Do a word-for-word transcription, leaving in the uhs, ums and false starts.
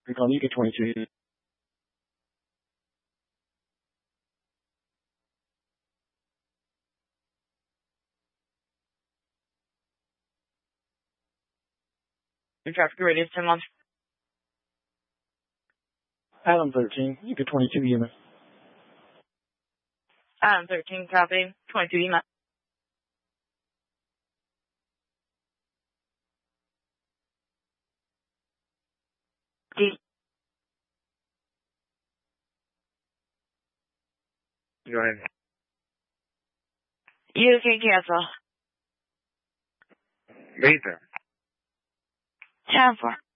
Recall you get twenty-two. Your traffic radius ten miles. Adam thirteen, you get twenty-two units. Adam thirteen, copy. twenty-two E M A. D. Go ahead. You can cancel. Visa. ten four.